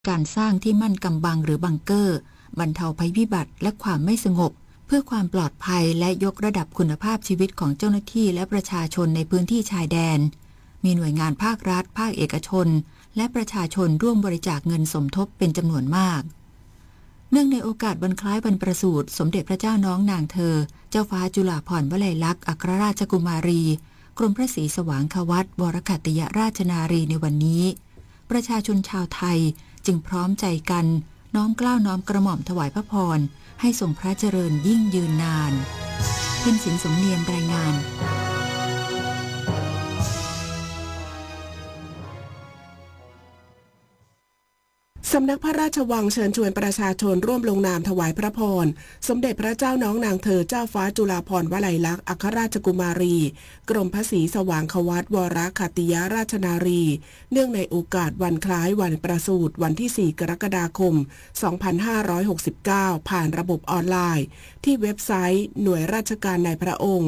การสร้างที่มั่นกำบังหรือบังเกอร์บรรเทาภัยพิบัติและความไม่สงบเพื่อความปลอดภัยและยกระดับคุณภาพชีวิตของเจ้าหน้าที่และประชาชนในพื้นที่ชายแดนมีหน่วยงานภาครัฐภาคเอกชนและประชาชนร่วมบริจาคเงินสมทบเป็นจำนวนมากเนื่องในโอกาสวันคล้ายวันประสูติสมเด็จพระเจ้าน้องนางเธอเจ้าฟ้าจุฬาภรณ์วลัยลักษณ์อัครราชกุมารีกรมพระศรีสว่างควัตรวรขัตติยราชนารีในวันนี้ประชาชนชาวไทยจึงพร้อมใจกันน้อมเกล้าน้อมกระหม่อมถวายพระพรให้ทรงพระเจริญยิ่งยืนนานเพ็ญศิลป์สมเนียมรายงานสำนักพระราชวังเชิญชวนประชาชนร่วมลงนามถวายพระพรสมเด็จพระเจ้าน้องนางเธอเจ้าฟ้าจุฬาภรณ์วลัยลักษณ์อัครราชกุมารีกรมพระศรีสว่างควัตรวรขัตติยราชนารีเนื่องในโอกาสวันคล้ายวันประสูติวันที่ 4 กรกฎาคม 2569 ผ่านระบบออนไลน์ที่เว็บไซต์หน่วยราชการในพระองค์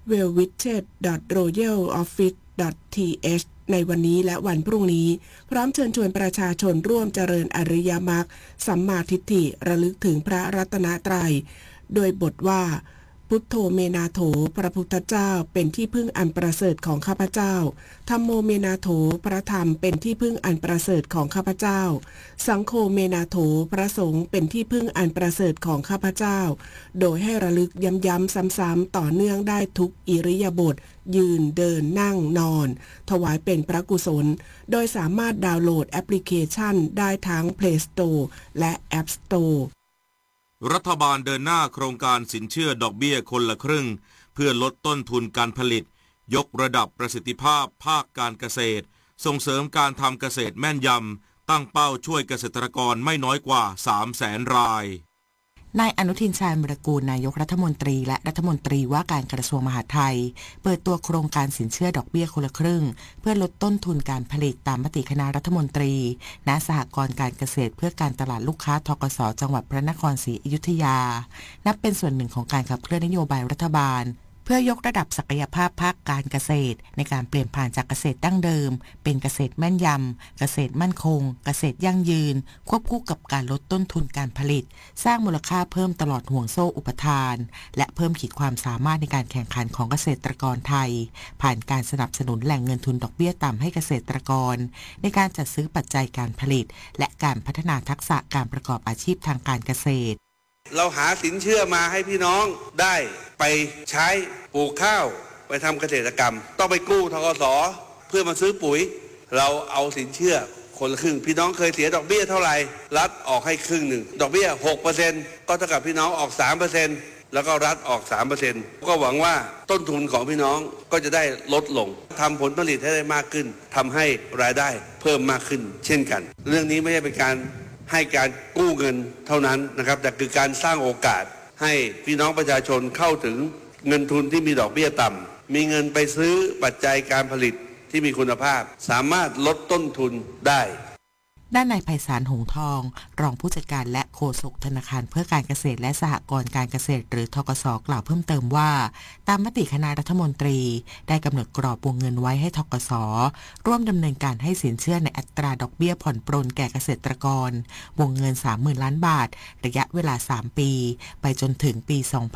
welwitchet.royaloffice.th ในวันนี้และวันพรุ่งนี้พร้อมเชิญชวนประชาชนร่วมเจริญอริยมรรคสัมมาทิฏฐิระลึกถึงพระรัตนตรัยโดยบทว่าพุทโธเมนาโถพระพุทธเจ้าเป็นที่พึ่งอันประเสริฐของข้าพเจ้าธัมโมเมนาโถพระธรรมเป็นที่พึ่งอันประเสริฐของข้าพเจ้าสังโฆเมนาโถพระสงฆ์เป็นที่พึ่งอันประเสริฐของข้าพเจ้าโดยให้ระลึกย้ำๆซ้ำๆต่อเนื่องได้ทุกอิริยาบถยืนเดินนั่งนอนถวายเป็นพระกุศลโดยสามารถดาวน์โหลดแอปพลิเคชันได้ทั้ง Play Store และ App Store รัฐบาลเดินหน้าโครงการสินเชื่อดอกเบี้ยคนละครึ่งเพื่อลดต้นทุนการผลิตยกระดับประสิทธิภาพภาคการเกษตรส่งเสริมการทำเกษตรแม่นยำตั้งเป้าช่วยเกษตรกรไม่น้อยกว่า 300,000 รายนายอนุทินชาญวิรากูลนายกรัฐมนตรีและรัฐมนตรีว่าการกระทรวงมหาดไทยเปิดตัวโครงการสินเชื่อดอกเบี้ยคนละครึ่งเพื่อลดต้นทุนการผลิตตามมติคณะรัฐมนตรีณสหกรณ์การเกษตรเพื่อการตลาดลูกค้าธกส.จังหวัดพระนครศรีอยุธยานับเป็นส่วนหนึ่งของการขับเคลื่อนนโยบายรัฐบาลเพื่อยกระดับศักยภาพภาคการเกษตรในการเปลี่ยนผ่านจากเกษตรดั้งเดิมเป็นเกษตรแม่นยำเกษตรมั่นคงเกษตรยั่งยืนควบคู่กับการลดต้นทุนการผลิตสร้างมูลค่าเพิ่มตลอดห่วงโซ่อุปทานและเพิ่มขีดความสามารถในการแข่งขันของเกษตรกรไทยผ่านการสนับสนุนแหล่งเงินทุนดอกเบี้ยต่ำให้เกษตรกรในการจัดซื้อปัจจัยการผลิตและการพัฒนาทักษะการประกอบอาชีพทางการเกษตรเราหาสินเชื่อมาให้พี่น้องได้ไปใช้ปลูกข้าวไปทำเกษตรกรรมต้องไปกู้ธกส.เพื่อมาซื้อปุ๋ยเราเอาสินเชื่อคนละครึ่งพี่น้องเคยเสียดอกเบี้ยเท่าไหร่รัฐออกให้ครึ่งหนึ่งดอกเบี้ย 6% ก็เท่ากับพี่น้องออก 3% แล้วก็รัฐออก 3% ก็หวังว่าต้นทุนของพี่น้องก็จะได้ลดลงทำผลผลิตให้ได้มากขึ้นทำให้รายได้เพิ่มมากขึ้นเช่นกันเรื่องนี้ไม่ใช่เป็นการให้การกู้เงินเท่านั้นนะครับแต่คือการสร้างโอกาสให้พี่น้องประชาชนเข้าถึงเงินทุนที่มีดอกเบี้ยต่ำมีเงินไปซื้อปัจจัยการผลิตที่มีคุณภาพสามารถลดต้นทุนได้ด้านนายไพศาลหงส์ทองรองผู้จัดการและโฆษกธนาคารเพื่อการเกษตรและสหกรณ์การเกษตรหรือธกส.กล่าวเพิ่มเติมว่าตามมติคณะรัฐมนตรีได้กำหนดกรอบวงเงินไว้ให้ธกส.ร่วมดำเนินการให้สินเชื่อในอัตราดอกเบี้ยผ่อนปรนแก่เกษตรกรวงเงิน 30,000 ล้านบาทระยะเวลา3ปีไปจนถึงปี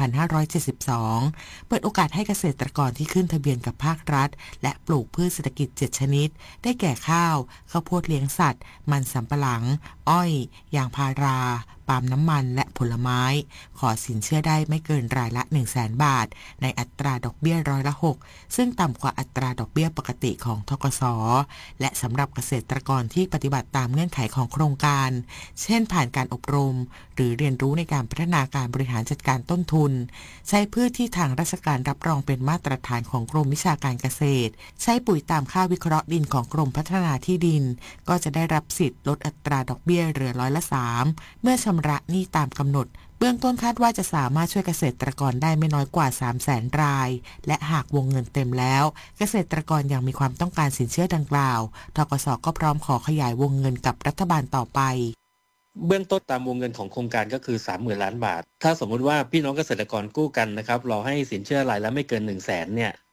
2572เปิดโอกาสให้เกษตรกรที่ขึ้นทะเบียนกับภาครัฐและปลูกพืชเศรษฐกิจ7ชนิดได้แก่ข้าวข้าวโพดเลี้ยงสัตว์มันสำปะหลังอ้อยยางพาราปาล์มน้ำมันและผลไม้ขอสินเชื่อได้ไม่เกินรายละ 100,000 บาทในอัตราดอกเบี้ย6%ซึ่งต่ำกว่าอัตราดอกเบี้ยปกติของธกส.และสำหรับเกษตรกรที่ปฏิบัติตามเงื่อนไขของโครงการเช่นผ่านการอบรมหรือเรียนรู้ในการพัฒนาการบริหารจัดการต้นทุนใช้พืชที่ทางราชการรับรองเป็นมาตรฐานของกรมวิชาการเกษตรใช้ปุ๋ยตามค่าวิเคราะห์ดินของกรมพัฒนาที่ดินก็จะได้รับสิทธิ์ลดอัตราดอกเบี้ยเหลือ3%เมื่อชำระหนี้ตามกำหนดเบื้องต้นคาดว่าจะสามารถช่วยเกษตรกรได้ไม่น้อยกว่า 300,000 รายและหากวงเงินเต็มแล้วเกษตรกรยังมีความต้องการสินเชื่อดังกล่าวธกส.ก็พร้อมขอขยายวงเงินกับรัฐบาลต่อไปเบื้องต้นตามวงเงินของโครงการก็คือ 30,000 ล้านบาทถ้าสมมุติว่าพี่น้องเกษตรกรกู้กันนะครับเราให้สินเชื่อรายละไม่เกิน 100,000 เนี่ย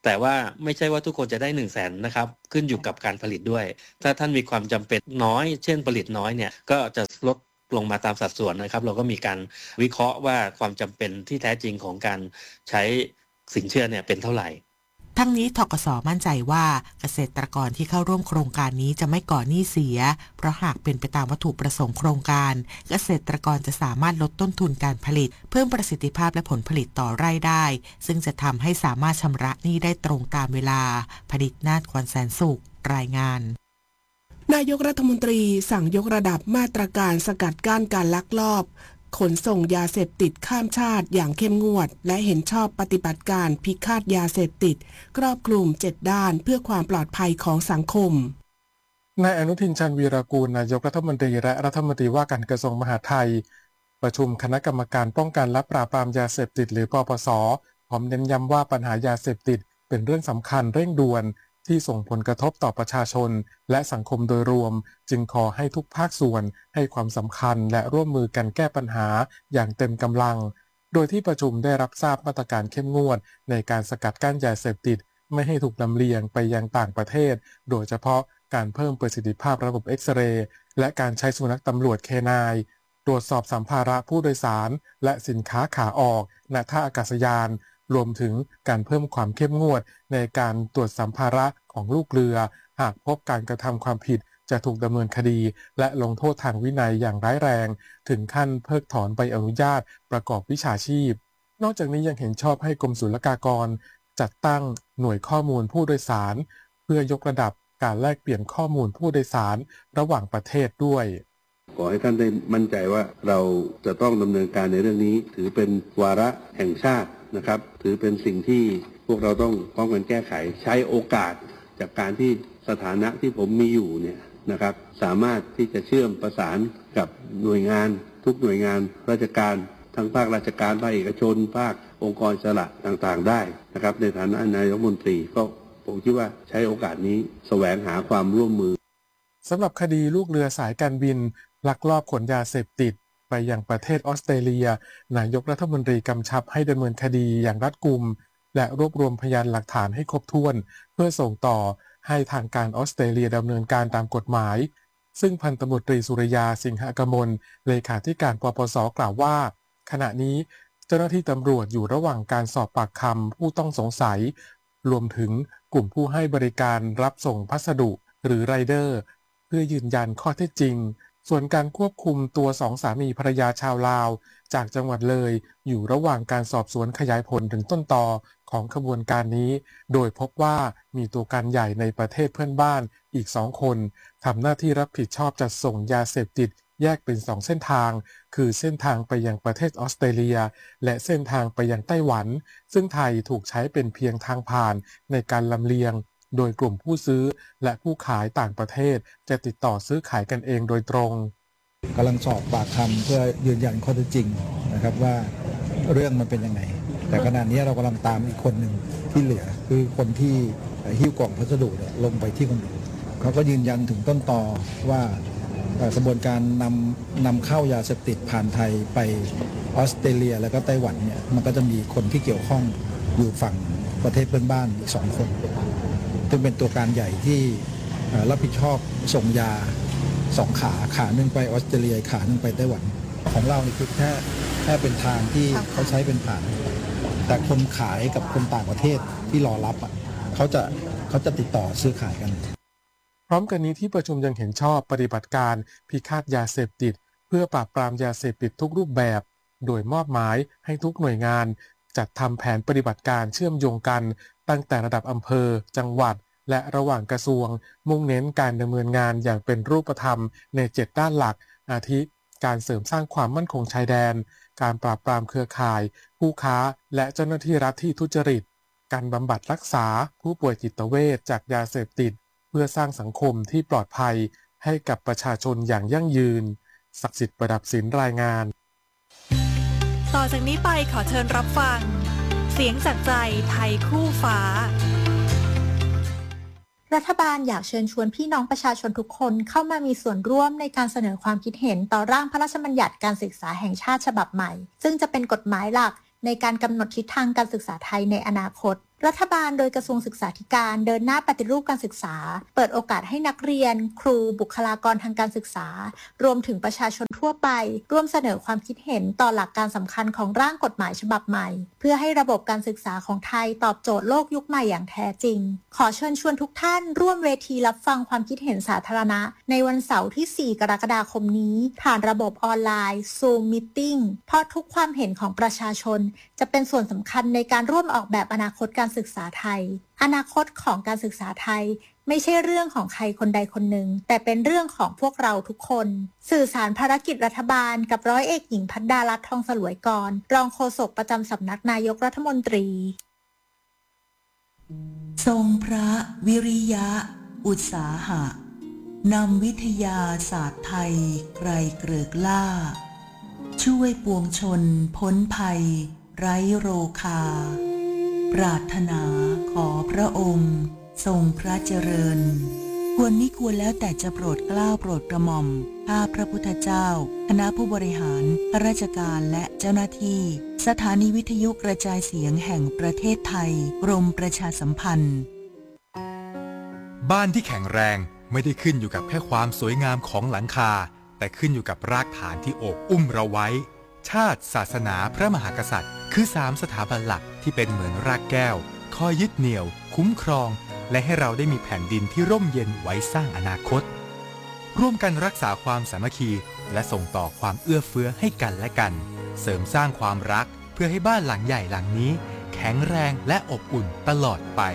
แต่ว่าไม่ใช่ว่าทุกคนจะได้100,000นะครับขึ้นอยู่กับการผลิตด้วยถ้าท่านมีความจำเป็นน้อยเช่นผลิตน้อยเนี่ยก็จะลดลงมาตามสัดส่วนนะครับเราก็มีการวิเคราะห์ว่าความจำเป็นที่แท้จริงของการใช้สินเชื่อเนี่ยเป็นเท่าไหร่ทั้งนี้ธกส.มั่นใจว่าเกษตรกรที่เข้าร่วมโครงการนี้จะไม่ก่อหนี้เสียเพราะหากเป็นไปตามวัตถุประสงค์โครงการเกษตรกรจะสามารถลดต้นทุนการผลิตเพิ่มประสิทธิภาพและผลผลิตต่อไร่ได้ซึ่งจะทำให้สามารถชำระหนี้ได้ตรงตามเวลาผลิตนาฏขวัญแสนสุขรายงานนายกรัฐมนตรีสั่งยกระดับมาตรการสกัดกั้นการลักลอบขนส่งยาเสพติดข้ามชาติอย่างเข้มงวดและเห็นชอบปฏิบัติการพิฆาตยาเสพติดครอบคลุม7ด้านเพื่อความปลอดภัยของสังคมนายอนุทิน ชาญวีรกูลนายกรัฐมนตรีและรัฐมนตรีว่าการกระทรวงมหาดไทยประชุมคณะกรรมการป้องกันและปราบปรามยาเสพติดหรือปปส.พร้อมเน้นย้ำว่าปัญหายาเสพติดเป็นเรื่องสำคัญเร่งด่วนที่ส่งผลกระทบต่อประชาชนและสังคมโดยรวมจึงขอให้ทุกภาคส่วนให้ความสำคัญและร่วมมือกันแก้ปัญหาอย่างเต็มกำลังโดยที่ประชุมได้รับทราบมาตรการเข้มงวดในการสกัดกั้นยาเสพติดไม่ให้ถูกลำเลียงไปยังต่างประเทศโดยเฉพาะการเพิ่มประสิทธิภาพระบบเอ็กซเรย์และการใช้สุนัขตำรวจเคนายตรวจสอบสัมภาระผู้โดยสารและสินค้าขาออกณท่าอากาศยานรวมถึงการเพิ่มความเข้มงวดในการตรวจสัมภาระของลูกเรือหากพบการกระทำความผิดจะถูกดำเนินคดีและลงโทษทางวินัยอย่างร้ายแรงถึงขั้นเพิกถอนใบอนุญาตประกอบวิชาชีพนอกจากนี้ยังเห็นชอบให้กรมศุลกากรจัดตั้งหน่วยข้อมูลผู้โดยสารเพื่อยกระดับการแลกเปลี่ยนข้อมูลผู้โดยสารระหว่างประเทศด้วยขอให้ท่านได้มั่นใจว่าเราจะต้องดำเนินการในเรื่องนี้ถือเป็นวาระแห่งชาตินะครับถือเป็นสิ่งที่พวกเราต้องป้องกันแก้ไขใช้โอกาสจากการที่สถานะที่ผมมีอยู่เนี่ยนะครับสามารถที่จะเชื่อมประสานกับหน่วยงานทุกหน่วยงานราชการทั้งภาคราชการภาคเอกชนภาคองค์กรอิสระต่างๆได้นะครับในฐานะนายกรัฐมนตรีก็ผมคิดว่าใช้โอกาสนี้แสวงหาความร่วมมือสำหรับคดีลูกเรือสายการบินลักลอบขนยาเสพติดไปยังประเทศออสเตรเลียนายกรัฐมนตรีกำชับให้ดำเนินคดีอย่างรัดกุมและรวบรวมพยานหลักฐานให้ครบถ้วนเพื่อส่งต่อให้ทางการออสเตรเลียดำเนินการตามกฎหมายซึ่งพันตำรวจตรีสุริยาสิงหกมลเลขาธิการปปส.กล่าวว่าขณะนี้เจ้าหน้าที่ตำรวจอยู่ระหว่างการสอบปากคำผู้ต้องสงสัยรวมถึงกลุ่มผู้ให้บริการรับส่งพัสดุหรือไรเดอร์เพื่อยืนยันข้อเท็จจริงส่วนการควบคุมตัวสองสามีภรรยาชาวลาวจากจังหวัดเลยอยู่ระหว่างการสอบสวนขยายผลถึงต้นตอของขบวนการนี้โดยพบว่ามีตัวการใหญ่ในประเทศเพื่อนบ้านอีก2คนทำหน้าที่รับผิดชอบจัดส่งยาเสพติดแยกเป็น2เส้นทางคือเส้นทางไปยังประเทศออสเตรเลียและเส้นทางไปยังไต้หวันซึ่งไทยถูกใช้เป็นเพียงทางผ่านในการลำเลียงโดยกลุ่มผู้ซื้อและผู้ขายต่างประเทศจะติดต่อซื้อขายกันเองโดยตรงกำลังสอบปากคำเพื่อยืนยันข้อเท็จจริงนะครับว่าเรื่องมันเป็นยังไงแต่ขณะนี้เรากำลังตามอีกคนหนึ่งที่เหลือคือคนที่หิ้วกล่องพัสดุลงไปที่คอนโดเขาก็ยืนยันถึงต้นตอว่ากระบวนการนำเข้ายาเสพติดผ่านไทยไปออสเตรเลียแล้วก็ไต้หวันเนี่ยมันก็จะมีคนที่เกี่ยวข้องอยู่ฝั่งประเทศเพื่อนบ้านอีก2คนซึ่งเป็นตัวการใหญ่ที่รับผิดชอบส่งยา2ขาหนึ่งไปออสเตรเลียขาหนึ่งไปไต้หวันของเรานี่คือแค่เป็นทางที่เขาใช้เป็นผ่านแต่คนขายกับคนต่างประเทศที่รอรับเขาจะติดต่อซื้อขายกันพร้อมกันนี้ที่ประชุมยังเห็นชอบปฏิบัติการพิฆาตยาเสพติดเพื่อปราบปรามยาเสพติดทุกรูปแบบโดยมอบหมายให้ทุกหน่วยงานจัดทำแผนปฏิบัติการเชื่อมโยงกันตั้งแต่ระดับอำเภอจังหวัดและระหว่างกระทรวงมุ่งเน้นการดำเนินงานอย่างเป็นรูปธรรมใน7ด้านหลักอาทิการเสริมสร้างความมั่นคงชายแดนการปราบปรามเครือข่ายผู้ค้าและเจ้าหน้าที่รัฐที่ทุจริตการบำบัดรักษาผู้ป่วยจิตเวชจากยาเสพติดเพื่อสร้างสังคมที่ปลอดภัยให้กับประชาชนอย่างยั่งยืนศักดิ์สิทธิ์ประดับศิลป์รายงานต่อจากนี้ไปขอเชิญรับฟังเสียงจากใจไทยคู่ฟ้ารัฐบาลอยากเชิญชวนพี่น้องประชาชนทุกคนเข้ามามีส่วนร่วมในการเสนอความคิดเห็นต่อร่างพระราชบัญญัติการศึกษาแห่งชาติฉบับใหม่ซึ่งจะเป็นกฎหมายหลักในการกำหนดทิศทางการศึกษาไทยในอนาคตรัฐบาลโดยกระทรวงศึกษาธิการเดินหน้าปฏิรูปการศึกษาเปิดโอกาสให้นักเรียนครูบุคลากรทางการศึกษารวมถึงประชาชนทั่วไปร่วมเสนอความคิดเห็นต่อหลักการสำคัญของร่างกฎหมายฉบับใหม่เพื่อให้ระบบการศึกษาของไทยตอบโจทย์โลกยุคใหม่อย่างแท้จริงขอเชิญชวนทุกท่านร่วมเวทีรับฟังความคิดเห็นสาธารณะในวันเสาร์ที่ 4 กรกฎาคมนี้ผ่านระบบออนไลน์ Zoom Meeting เพราะทุกความเห็นของประชาชนจะเป็นส่วนสำคัญในการร่วมออกแบบอนาคตการศึกษาไทยอนาคตของการศึกษาไทยไม่ใช่เรื่องของใครคนใดคนหนึ่งแต่เป็นเรื่องของพวกเราทุกคนสื่อสารภารกิจรัฐบาลกับร้อยเอกหญิงภัดดารัตน์ ทองสลวยกรรองโฆษกประจำสำนักนายกรัฐมนตรีทรงพระวิริยะอุตสาหะนำวิทยาศาสตร์ไทยไกรเกริกล่าช่วยปวงชนพ้นภัยไร้โรคาปรารถนาขอพระองค์ทรงพระเจริญควรมิควรแล้วแต่จะโปรดเกล้าโปรดกระหม่อมข้าพระพุทธเจ้าคณะผู้บริหารข้าราชการและเจ้าหน้าที่สถานีวิทยุกระจายเสียงแห่งประเทศไทยกรมประชาสัมพันธ์บ้านที่แข็งแรงไม่ได้ขึ้นอยู่กับแค่ความสวยงามของหลังคาแต่ขึ้นอยู่กับรากฐานที่โอบอุ้มเราไว้ชาติศาสนาพระมหากษัตริย์คือ3สถาบันหลักที่เป็นเหมือนรากแก้วคอยยึดเหนี่ยวคุ้มครองและให้เราได้มีแผ่นดินที่ร่มเย็นไว้สร้างอนาคตร่วมกันรักษาความสามัคคีและส่งต่อความเอื้อเฟื้อให้กันและกันเสริมสร้างความรักเพื่อให้บ้านหลังใหญ่หลังนี้แข็งแรงและอบอุ่นตลอดไป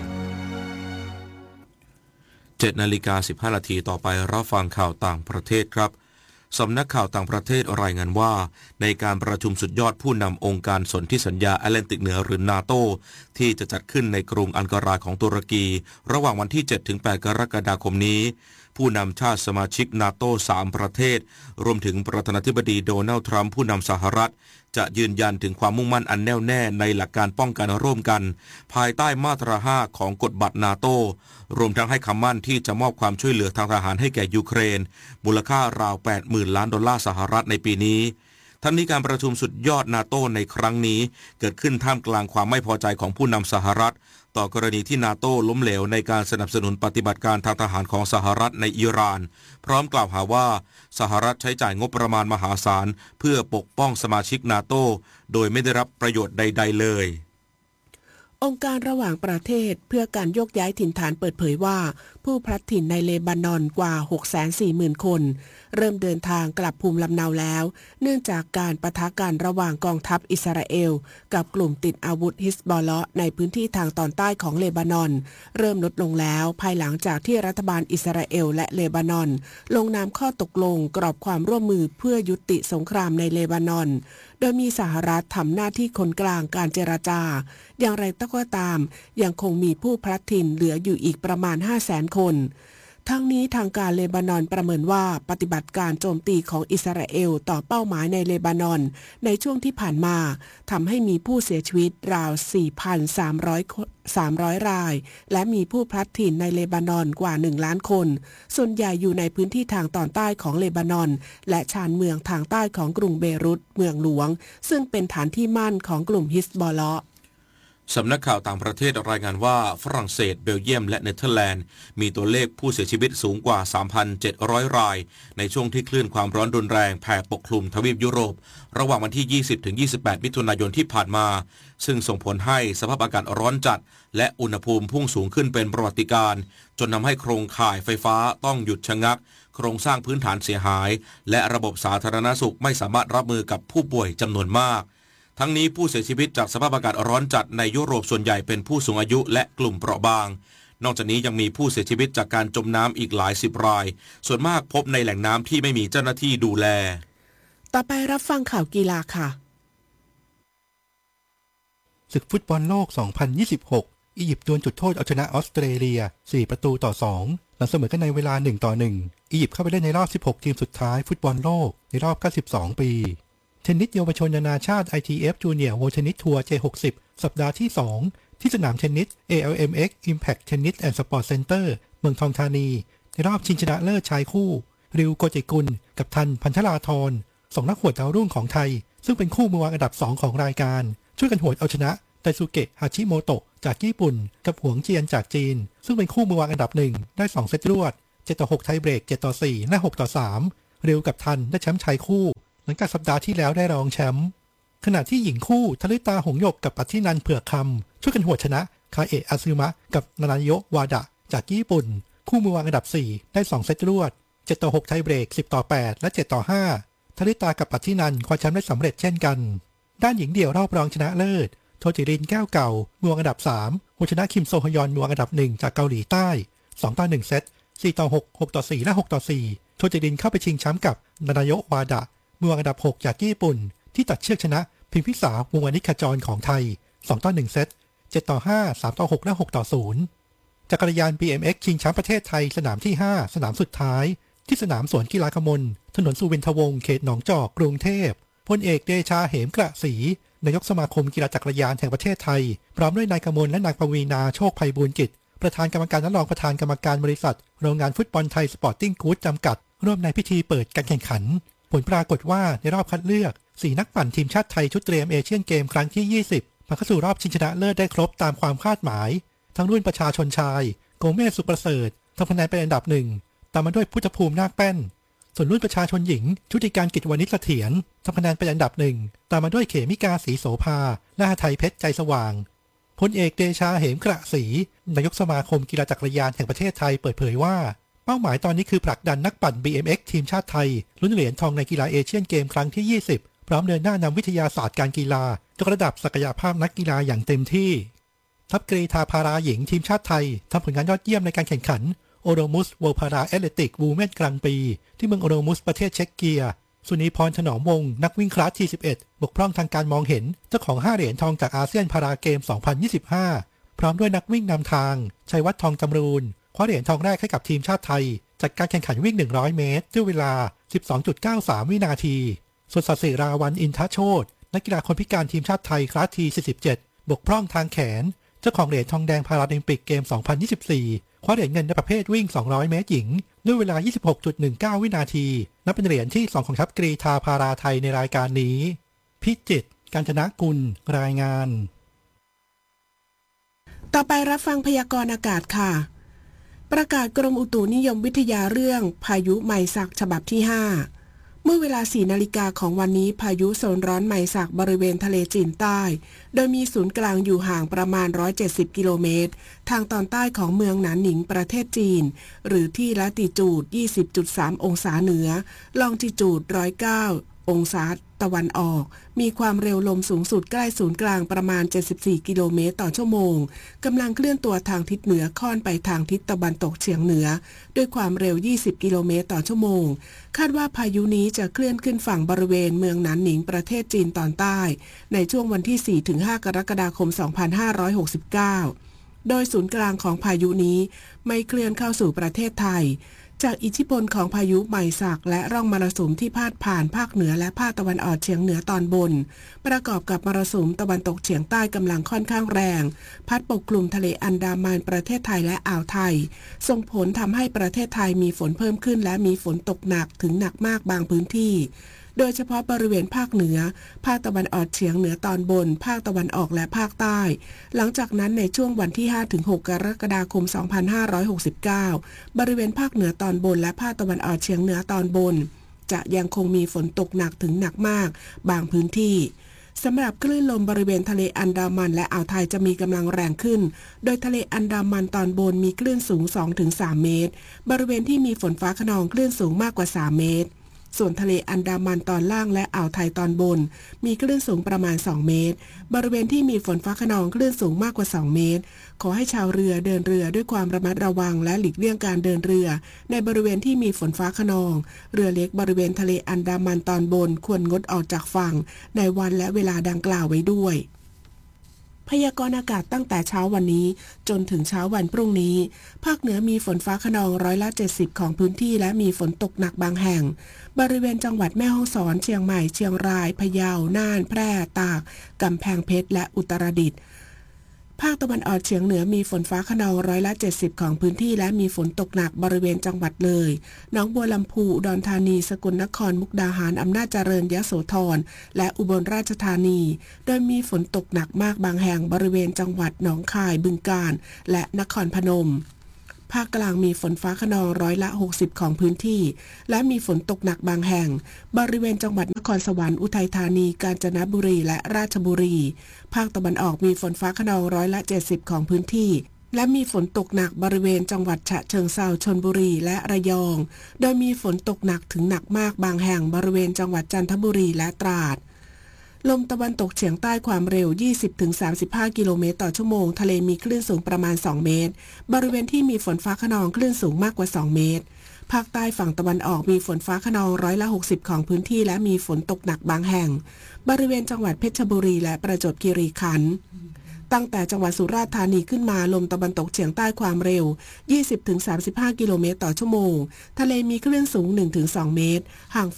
7:15 นาทีต่อไปรับฟังข่าวต่างประเทศครับสำนักข่าวต่างประเทศรายงานว่าในการประชุมสุดยอดผู้นำองค์การสนธิสัญญาแอตแลนติกเหนือหรือนาโตที่จะจัดขึ้นในกรุงอังการาของตุรกีระหว่างวันที่ 7-8 กรกฎาคมนี้ผู้นำชาติสมาชิกนาโต3 ประเทศรวมถึงประธานาธิบดีโดนัลด์ทรัมป์ผู้นำสหรัฐจะยืนยันถึงความมุ่งมั่นอันแน่วแน่ในหลักการป้องกันร่วมกันภายใต้มาตรา 5 ของกฎบัตรนาโตรวมทั้งให้คำมั่นที่จะมอบความช่วยเหลือทางทหารให้แก่ยูเครนมูลค่าราว 80,000 ล้านดอลลาร์สหรัฐในปีนี้ทั้งนี้การประชุมสุดยอดนาโตในครั้งนี้เกิดขึ้นท่ามกลางความไม่พอใจของผู้นำสหรัฐต่อกรณีที่นาโตล้มเหลวในการสนับสนุนปฏิบัติการทางทหารของสหรัฐในอิหร่านพร้อมกล่าวหาว่าสหรัฐใช้จ่ายงบประมาณมหาศาลเพื่อปกป้องสมาชิกนาโตโดยไม่ได้รับประโยชน์ใดๆเลยองค์การระหว่างประเทศเพื่อการโยกย้ายถิ่นฐานเปิดเผยว่าผู้พลัดถิ่นในเลบานอนกว่า 640,000 คนเริ่มเดินทางกลับภูมิลำเนาแล้วเนื่องจากการปะทะกันระหว่างกองทัพอิสราเอลกับกลุ่มติดอาวุธฮิซบอลเลาะห์ในพื้นที่ทางตอนใต้ของเลบานอนเริ่มลดลงแล้วภายหลังจากที่รัฐบาลอิสราเอลและเลบานอนลงนามข้อตกลงกรอบความร่วมมือเพื่อยุติสงครามในเลบานอนโดยมีสหรัฐทำหน้าที่คนกลางการเจรจาอย่างไรก็ตามยังคงมีผู้พลัดถิ่นเหลืออยู่อีกประมาณ 500,000 คนทั้งนี้ทางการเลบานอนประเมินว่าปฏิบัติการโจมตีของอิสราเอลต่อเป้าหมายในเลบานอนในช่วงที่ผ่านมาทำให้มีผู้เสียชีวิตราว 4,300 รายและมีผู้พลัดถิ่นในเลบานอนกว่า 1 ล้านคนส่วนใหญ่อยู่ในพื้นที่ทางตอนใต้ของเลบานอนและชานเมืองทางใต้ของกรุงเบรุตเมืองหลวงซึ่งเป็นฐานที่มั่นของกลุ่มฮิซบอลเลาะห์สำนักข่าวต่างประเทศรายงานว่าฝรั่งเศสเบลเยียมและเนเธอร์แลนด์มีตัวเลขผู้เสียชีวิตสูงกว่า 3,700 รายในช่วงที่คลื่นความร้อนรุนแรงแผ่ปกคลุมทวีปยุโรประหว่างวันที่ 20-28 มิถุนายนที่ผ่านมาซึ่งส่งผลให้สภาพอากาศร้อนจัดและอุณหภูมิพุ่งสูงขึ้นเป็นประวัติการณ์จนทำให้โครงข่ายไฟฟ้าต้องหยุดชะงักโครงสร้างพื้นฐานเสียหายและระบบสาธารณสุขไม่สามารถรับมือกับผู้ป่วยจำนวนมากทั้งนี้ผู้เสียชีวิตจากสภาพอากาศร้อนจัดในยุโรปส่วนใหญ่เป็นผู้สูงอายุและกลุ่มเปราะบางนอกจากนี้ยังมีผู้เสียชีวิตจากการจมน้ำอีกหลาย10 รายส่วนมากพบในแหล่งน้ำที่ไม่มีเจ้าหน้าที่ดูแลต่อไปรับฟังข่าวกีฬาค่ะศึกฟุตบอลโลก 2026 อียิปต์ดวลจุดโทษเอาชนะออสเตรเลีย 4-2 หลังเสมอกันในเวลา 1-1 อียิปต์เข้าไปเล่นในรอบ 16 ทีมสุดท้ายฟุตบอลโลกในรอบ 92 ปีเทนนิสเยาวชนนานาชาติ ITF Junior World Tennis Tour J60 สัปดาห์ที่ 2 ที่สนามเทนนิส ALMX Impact Tennis and Sport Center เมืองทองธานีในรอบชิงชนะเลิศชายคู่ริวโกเจกุลกับทันพันธราธร2 นักหวดดาวรุ่งของไทยซึ่งเป็นคู่มือวางอันดับ 2 ของรายการช่วยกันหวดเอาชนะไดซุเกะ ฮาชิโมโตะจากญี่ปุ่นกับหวงเจียนจากจีนซึ่งเป็นคู่มือวางอันดับ1ได้2เซตรวด7-6ไทยเบรก7-4และ6-3ริวกับทันได้แชมป์ชายคู่หลังจากสัปดาห์ที่แล้วได้รองแชมป์ขณะที่หญิงคู่ทลิตาหงส์หยกกับปัทธินันท์เผือกคำช่วยกันหวดชนะคาเอะอาซึมะกับนานาโยะวาดะจากญี่ปุ่นคู่มือวางอันดับ4ได้2เซตรวด7-6ไทยเบรก10-8และ7-5ทลิตากับปัทธินันท์คว้าแชมป์ได้สำเร็จเช่นกันด้านหญิงเดี่ยวรอบรองชนะเลิศโทจิรินแก้วเก่ามือวางอันดับ3หัวชนะคิมโซฮยอนมือวางอันดับ1จากเกาหลีใต้2-1เซต4-6 6-4และ6-4โทจิรินเข้าไปชิงแชมป์กับนานาโยะวาดะมือวางอันดับ6จากญี่ปุ่นที่ตัดเชือกชนะพิมพิสาวงวานิขจรของไทย2-1เซต7-5 3-6และ6-0จักรยาน BMX ชิงแชมป์ประเทศไทยสนามที่5สนามสุดท้ายที่สนามสวนกีฬากมลถนนสุวินทวงศ์เขตหนองจอกกรุงเทพพลเอกเดชาเหมกระศรีนายกสมาคมกีฬาจักรยานแห่งประเทศไทยพร้อมด้วยนายกมลและนางปวีณาโชคไพบูลย์กิจประธานกรรมการและรองประธานกรรมการบริษัทโรงงานฟุตบอลไทยสปอร์ติ้งกู๊ดจำกัดร่วมในพิธีเปิดการแข่งขันผลปรากฏว่าในรอบคัดเลือก4นักปั่นทีมชาติไทยชุดเตรียมเอเชียนเกมครั้งที่20ผ่านเข้าสู่รอบชิงชนะเลิศได้ครบตามความคาดหมายทั้งรุ่นประชาชนชายโกเมสสุประเสริฐทำคะแนนเป็นอันดับ1ตามมาด้วยพุทธภูมินาคแป้นส่วนรุ่นประชาชนหญิงชุติการกิจวณิชเสถียรทำคะแนนเป็นอันดับ1ตามมาด้วยเขมิกาศรีโสภาและหทัยเพชรใจสว่างพลเอกเดชาเหมกระศรีนายกสมาคมกีฬาจักรยานแห่งประเทศไทยเปิดเผยว่าเป้าหมายตอนนี้คือผลักดันนักปั่น BMX ทีมชาติไทยลุ้นเหรียญทองในกีฬาเอเชียนเกมครั้งที่20พร้อมเดินหน้านำวิทยาศาสตร์การกีฬายกระดับศักยภาพนักกีฬาอย่างเต็มที่ทัพกรีฑาพาราหญิงทีมชาติไทยทำผลงานยอดเยี่ยมในการแข่งขันโอโรมุสเวิลด์พาราแอตเลติกวูแมนกลางปีที่เมืองโอโรมุสประเทศเช็กเกียสุนีพรถนอมวงศ์นักวิ่งคลาสที่11บกพร่องทางการมองเห็นเจ้าของ5เหรียญทองจากอาเซียนพาราเกม 2025พร้อมด้วยนักวิ่งนำทางชัยวัฒน์ทองจำรูนคว้าเหรียญทองแรกให้กับทีมชาติไทยจากการแข่งขันวิ่ง100เมตรด้วยเวลา 12.93 วินาทีส่วนศศิราวัลย์อินทโชตินักกีฬาคนพิการทีมชาติไทยคลาสที่47บกพร่องทางแขนเจ้าของเหรียญทองแดงพาราลิมปิกเกม 2024คว้าเหรียญเงินในประเภทวิ่ง200เมตรหญิงด้วยเวลา 26.19 วินาทีนับเป็นเหรียญที่2ของทัพกรีฑาพาราไทยในรายการนี้พิจิตร กาญจนกุลรายงานต่อไปรับฟังพยากรณ์อากาศค่ะประกาศกรมอุตุนิยมวิทยาเรื่องพายุไมซักฉบับที่5เมื่อเวลา 4 นาฬิกาของวันนี้พายุโซนร้อนไมซักบริเวณทะเลจีนใต้โดยมีศูนย์กลางอยู่ห่างประมาณ170กิโลเมตรทางตอนใต้ของเมืองหนานหนิงประเทศจีนหรือที่ละติจูด 20.3 องศาเหนือลองจิจูด 109 องศาตะวันออกมีความเร็วลมสูงสุดใกล้ศูนย์กลางประมาณ74กิโลเมตรต่อชั่วโมงกำลังเคลื่อนตัวทางทิศเหนือค่อนไปทางทิศตะวันตกเฉียงเหนือด้วยความเร็ว20กิโลเมตรต่อชั่วโมงคาดว่าพายุนี้จะเคลื่อนขึ้นฝั่งบริเวณเมืองหนานหนิงประเทศจีนตอนใต้ในช่วงวันที่ 4-5 กรกฎาคม 2569โดยศูนย์กลางของพายุนี้ไม่เคลื่อนเข้าสู่ประเทศไทยจากอิทธิพลของพายุไมซักและร่องมรสุมที่พาดผ่านภาคเหนือและภาคตะวันออกเฉียงเหนือตอนบนประกอบกับมรสุมตะวันตกเฉียงใต้กำลังค่อนข้างแรงพัดปกคลุมทะเลอันดามันประเทศไทยและอ่าวไทยส่งผลทำให้ประเทศไทยมีฝนเพิ่มขึ้นและมีฝนตกหนักถึงหนักมากบางพื้นที่โดยเฉพาะบริเวณภาคเหนือภาคตะวันออกเฉียงเหนือตอนบนภาคตะวันออกและภาคใต้หลังจากนั้นในช่วงวันที่ 5-6 กรกฎาคม 2569บริเวณภาคเหนือตอนบนและภาคตะวันออกเฉียงเหนือตอนบนจะยังคงมีฝนตกหนักถึงหนักมากบางพื้นที่สำหรับคลื่นลมบริเวณทะเลอันดามันและอ่าวไทยจะมีกำลังแรงขึ้นโดยทะเลอันดามันตอนบนมีคลื่นสูง 2-3 เมตรบริเวณที่มีฝนฟ้าคะนองคลื่นสูงมากกว่า3เมตรส่วนทะเลอันดามันตอนล่างและอ่าวไทยตอนบนมีคลื่นสูงประมาณ2เมตรบริเวณที่มีฝนฟ้าคะนองคลื่นสูงมากกว่า2เมตรขอให้ชาวเรือเดินเรือด้วยความระมัดระวังและหลีกเลี่ยงการเดินเรือในบริเวณที่มีฝนฟ้าคะนองเรือเล็กบริเวณทะเลอันดามันตอนบนควรงดออกจากฝั่งในวันและเวลาดังกล่าวไว้ด้วยพยากรณ์อากาศตั้งแต่เช้าวันนี้จนถึงเช้าวันพรุ่งนี้ภาคเหนือมีฝนฟ้าคะนอง70%ของพื้นที่และมีฝนตกหนักบางแห่งบริเวณจังหวัดแม่ฮ่องสอนเชียงใหม่เชียงรายพะเยาน่านแพร่ตากกำแพงเพชรและอุตรดิตถ์ภภาคตะวันออกเฉียงเหนือมีฝนฟ้าคะนอง70%ของพื้นที่และมีฝนตกหนักบริเวณจังหวัดเลยหนองบัวลำพูอุดรธานีสกลนครมุกดาหารอำนาจเจริญยโสธรและอุบลราชธานีโดยมีฝนตกหนักมากบางแห่งบริเวณจังหวัดหนองคายบึงกาฬและนครพนมภาคกลางมีฝนฟ้าคะนอง60%ของพื้นที่และมีฝนตกหนักบางแห่งบริเวณจังหวัดนครสวรรค์อุทัยธานีกาญจนบุรีและราชบุรีภาคตะวันออกมีฝนฟ้าคะนอง70%ของพื้นที่และมีฝนตกหนักบริเวณจังหวัดฉะเชิงเทราชลบุรีและระยองโดยมีฝนตกหนักถึงหนักมากบางแห่งบริเวณจังหวัดจันทบุรีและตราดลมตะวันตกเฉียงใต้ความเร็ว 20-35 กิโลเมตรต่อชั่วโมงทะเลมีคลื่นสูงประมาณ2เมตรบริเวณที่มีฝนฟ้าคะนองคลื่นสูงมากกว่า2เมตรภาคใต้ฝั่งตะวันออกมีฝนฟ้าคะนอง60%ของพื้นที่และมีฝนตกหนักบางแห่งบริเวณจังหวัดเพชรบุรีและประจวบคีรีขันธ์ตั้งแต่จังหวัดสุราษฎร์ธานีขึ้นมาลมตะวันตกเฉียงใต้ความเร็ว 20-35 กิโลเมตรต่อชั่วโมงทะเลมีคลื่นสูง 1-2 เมตรห่าง